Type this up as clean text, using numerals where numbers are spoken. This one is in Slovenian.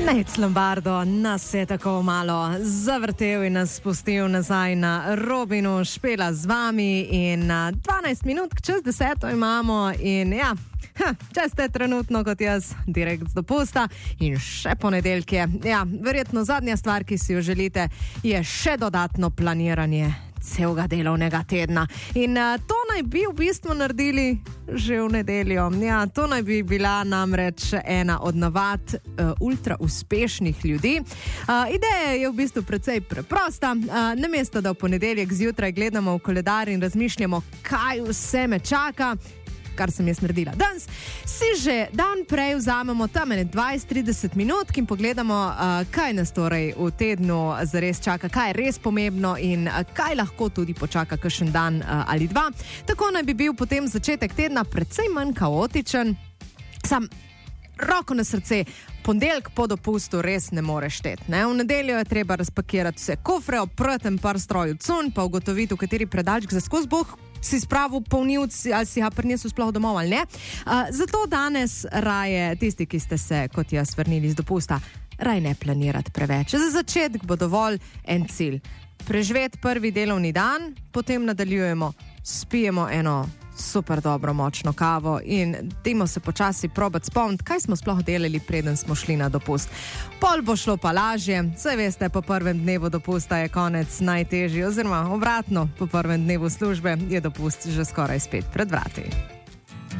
Nec Lombardo nas je tako malo zavrtel in nas spustil nazaj na Robinu, Špela z vami in 12 minut čez 10 imamo in ja, če ste trenutno kot jaz direkt z dopusta in še ponedeljke, ja, verjetno zadnja stvar, ki si jo želite, je še dodatno planiranje celega delovnega tedna. In to naj bi v bistvu naredili že v nedeljo. Ja, to naj bi bila namreč ena od navad ultra uspešnih ljudi. Ideja je v bistvu precej preprosta. Namesto, da v ponedeljek zjutraj gledamo v koledar in razmišljamo, kaj vse me čaka, kar sem jaz naredila danes, si že dan prej vzamemo tam 20-30 minut in pogledamo, kaj nas torej v tednu zares čaka, kaj je res pomembno in kaj lahko tudi počaka kakšen dan ali dva. Tako naj bi bil potem začetek tedna precej manj kaotičen. Sam roko na srce, ponedeljek po dopustu res ne more šteti. V nedeljo je treba razpakirati vse kofre, oprati par strojev cunj, pa ugotoviti, v kateri predalček za skozi boh si spravil polnilc, ali si ga prinesel sploh domov ali ne. Zato danes raje tisti, ki ste se kot jaz vrnili z dopusta, raje ne planirati preveč. Za začetek bo dovolj en cilj. Preživeti prvi delovni dan, potem nadaljujemo, spijemo eno super dobro močno kavo in dajmo se počasi probati spomniti, kaj smo sploh delali, preden smo šli na dopust. Pol bo šlo pa lažje, saj veste, po prvem dnevu dopusta je konec najtežji, oziroma obratno, po prvem dnevu službe je dopust že skoraj spet pred vrati.